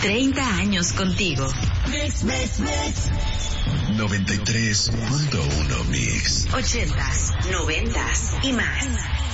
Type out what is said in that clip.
30 años contigo. 93.1 Mix. 80s, 90s y más.